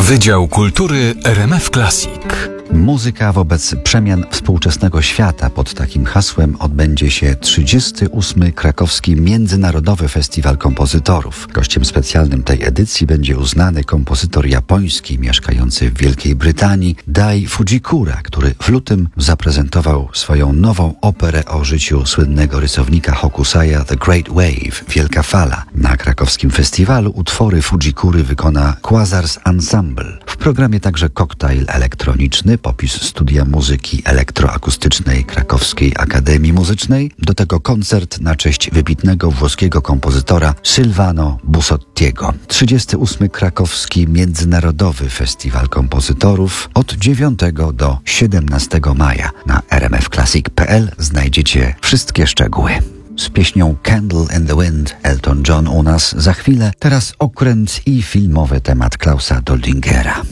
Wydział Kultury RMF Classic. Muzyka wobec przemian współczesnego świata. Pod takim hasłem odbędzie się 38. Krakowski Międzynarodowy Festiwal Kompozytorów. Gościem specjalnym tej edycji będzie uznany kompozytor japoński mieszkający w Wielkiej Brytanii Dai Fujikura, który w lutym zaprezentował swoją nową operę o życiu słynnego rysownika Hokusaya The Great Wave, Wielka Fala. Na krakowskim festiwalu utwory Fujikury wykona Quasars Ensemble. W programie także koktajl elektroniczny, popis studia muzyki elektroakustycznej Krakowskiej Akademii Muzycznej, do tego koncert na cześć wybitnego włoskiego kompozytora Silvano Busottiego. 38. Krakowski Międzynarodowy Festiwal Kompozytorów od 9 do 17 maja. Na rmfclassic.pl znajdziecie wszystkie szczegóły. Z pieśnią Candle in the Wind Elton John u nas za chwilę. Teraz okręt i filmowy temat Klausa Doldingera.